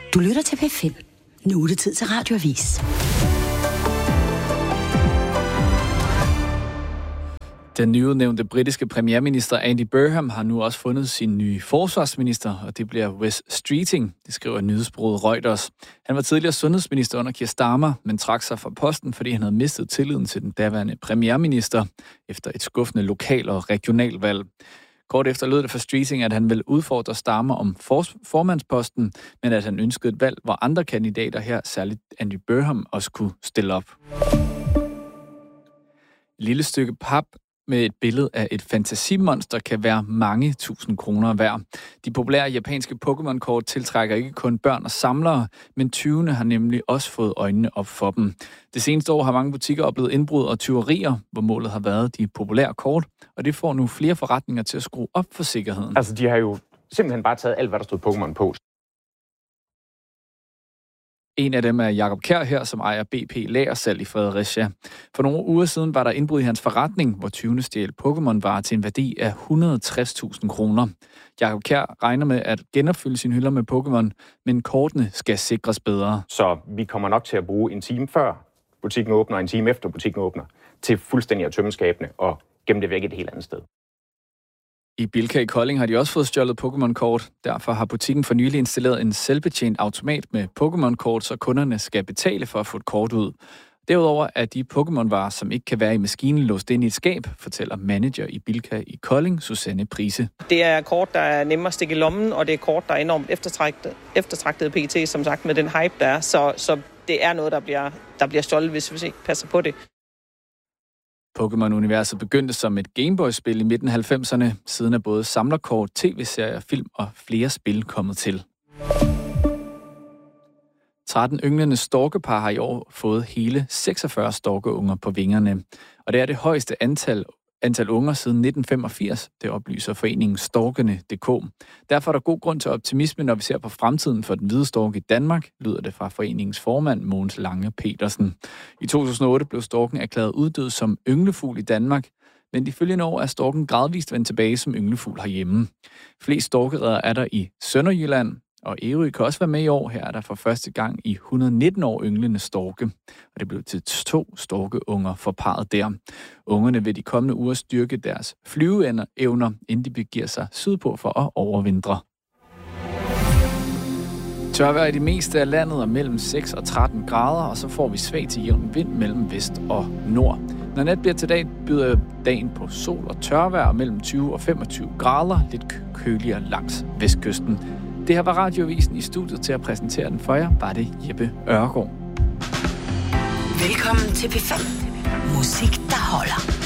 Du lytter til P5. Nu er det tid til Radioavis. Den nyudnævnte britiske premierminister Andy Burnham har nu også fundet sin nye forsvarsminister, og det bliver Wes Streeting, det skriver nyhedsbureauet Reuters. Han var tidligere sundhedsminister under Keir Starmer, men trak sig fra posten, fordi han havde mistet tilliden til den daværende premierminister efter et skuffende lokal- og regionalvalg. Kort efter lød det for Streeting, at han ville udfordre Starmer om formandsposten, men at han ønskede et valg, hvor andre kandidater her, særligt Andy Burnham, også kunne stille op. Et lille stykke pap med et billede af et fantasimonster kan være mange tusind kroner værd. De populære japanske Pokémon-kort tiltrækker ikke kun børn og samlere, men tyvene har nemlig også fået øjnene op for dem. Det seneste år har mange butikker oplevet indbrud og tyverier, hvor målet har været de populære kort, og det får nu flere forretninger til at skrue op for sikkerheden. Altså, de har jo simpelthen bare taget alt, hvad der stod Pokémon på. En af dem er Jakob Kjær her, som ejer BP Lagersalg i Fredericia. For nogle uger siden var der indbrud i hans forretning, hvor tyvene stjal Pokémon-varer til en værdi af 160.000 kroner. Jakob Kjær regner med at genopfylde sine hylder med Pokémon, men kortene skal sikres bedre. Så vi kommer nok til at bruge en time før butikken åbner, og en time efter butikken åbner, til fuldstændig at tømme skabene og gemme det væk et helt andet sted. I Bilka i Kolding har de også fået stjålet Pokémon-kort. Derfor har butikken for nylig installeret en selvbetjent automat med Pokémon-kort, så kunderne skal betale for at få et kort ud. Derudover er de Pokémon-varer, som ikke kan være i maskinen, låst ind i et skab, fortæller manager i Bilka i Kolding, Susanne Prise. Det er kort, der er nemmere at stikke i lommen, og det er kort, der er enormt eftertragtet pt, som sagt, med den hype, der er. Så det er noget, der bliver stjålet, hvis vi ikke passer på det. Pokémon-universet begyndte som et Gameboy-spil i midten af 90'erne. Siden er både samlerkort, tv-serier, film og flere spil kommet til. 13 ynglende storkepar har i år fået hele 46 storkeunger på vingerne. Og det er det højeste antal unger siden 1985, det oplyser foreningen Storkene.dk. Derfor er der god grund til optimisme, når vi ser på fremtiden for den hvide stork i Danmark, lyder det fra foreningens formand Mogens Lange Petersen. I 2008 blev storken erklæret uddød som ynglefugl i Danmark, men de følgende år er storken gradvist vendt tilbage som ynglefugl herhjemme. Flest storkereder er der i Sønderjylland, og Ærø kan også være med i år. Her er der for første gang i 119 år ynglende storke, og det blev til 2 storkeunger for parret der. Ungerne vil de kommende uger styrke deres flyveevner, inden de begiver sig sydpå for at overvintre. Tørvejr i det meste af landet og mellem 6 og 13 grader, og så får vi svag til jævn vind mellem vest og nord. Når nat bliver til dag, byder dagen på sol og tørvejr mellem 20 og 25 grader, lidt køligere langs vestkysten. Det her var Radioavisen. I studiet til at præsentere den for jer, var det Jeppe Ørgaard. Velkommen til P5. Musik, der holder.